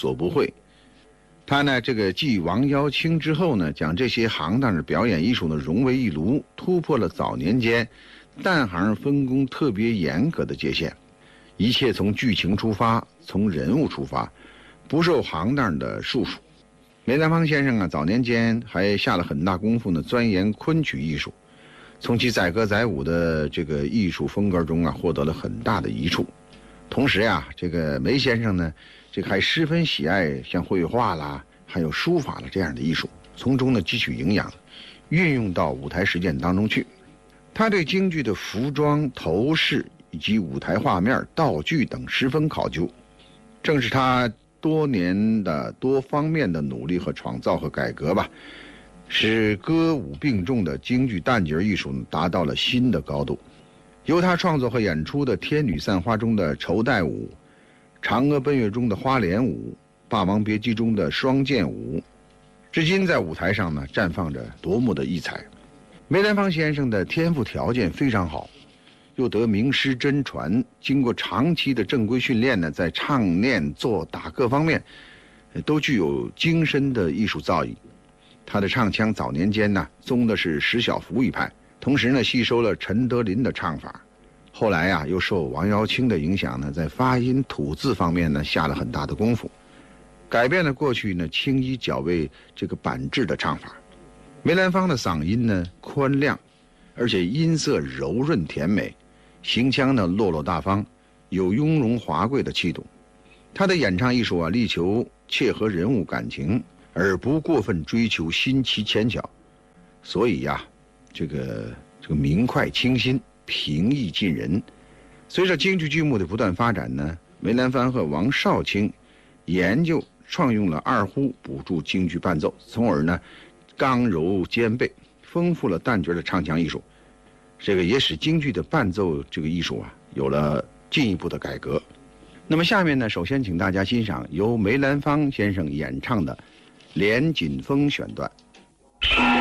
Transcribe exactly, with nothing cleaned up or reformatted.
所不会。他呢，这个继王瑶卿之后呢，将这些行当的表演艺术呢融为一炉，突破了早年间旦行分工特别严格的界限，一切从剧情出发，从人物出发，不受行当的束缚。梅兰芳先生啊，早年间还下了很大功夫呢，钻研昆曲艺术，从其载歌载舞的这个艺术风格中啊，获得了很大的益处。同时呀、啊，这个梅先生呢，这个还十分喜爱像绘画啦，还有书法了这样的艺术，从中呢汲取营养，运用到舞台实践当中去。他对京剧的服装、头饰以及舞台画面、道具等十分考究，正是他多年的多方面的努力和创造和改革吧，使歌舞并重的京剧旦角艺术达到了新的高度。由他创作和演出的《天女散花》中的绸带舞，《嫦娥奔月》中的花脸舞，《霸王别姬》中的双剑舞，至今在舞台上呢绽放着夺目的异彩。梅兰芳先生的天赋条件非常好，又得名师真传，经过长期的正规训练呢，在唱念做打各方面都具有精深的艺术造诣。他的唱腔早年间呢宗的是石小福一派，同时呢吸收了陈德霖的唱法，后来啊又受王瑶卿的影响呢，在发音吐字方面呢下了很大的功夫，改变了过去呢轻衣矫为这个板质的唱法。梅兰芳的嗓音呢宽亮，而且音色柔润甜美，行腔呢落落大方，有雍容华贵的气度。他的演唱艺术啊，力求切合人物感情，而不过分追求新奇牵巧，所以呀、啊，这个这个明快清新，平易近人。随着京剧剧目的不断发展呢，梅兰芳和王少卿研究创用了二胡补助京剧伴奏，从而呢刚柔兼备，丰富了旦角的唱腔艺术。这个也使京剧的伴奏这个艺术啊有了进一步的改革。那么下面呢，首先请大家欣赏由梅兰芳先生演唱的《连锦风》选段。